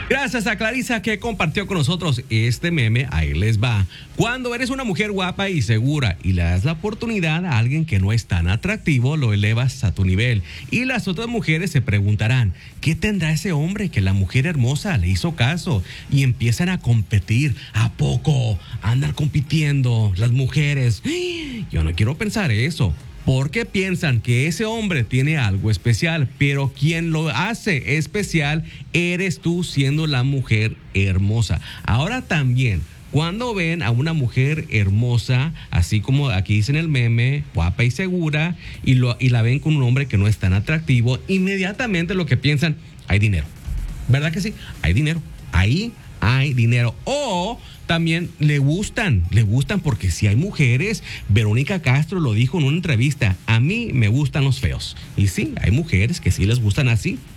Gracias a Clarisa que compartió con nosotros este meme. Ahí les va. Cuando eres una mujer guapa y segura y le das la oportunidad a alguien que no es tan atractivo, lo elevas a tu nivel. Y las otras mujeres se preguntarán, ¿qué tendrá ese hombre que la mujer hermosa le hizo caso? Y empiezan a competir. ¿A poco? Andan compitiendo las mujeres. Yo no quiero pensar eso. Porque piensan que ese hombre tiene algo especial, pero quien lo hace especial eres tú siendo la mujer hermosa. Ahora también, cuando ven a una mujer hermosa, así como aquí dice en el meme, guapa y segura, y la ven con un hombre que no es tan atractivo, inmediatamente lo que piensan, hay dinero. ¿Verdad que sí? Hay dinero. Ahí hay dinero. O también le gustan porque si hay mujeres, Verónica Castro lo dijo en una entrevista, a mí me gustan los feos. Y sí, hay mujeres que sí les gustan así.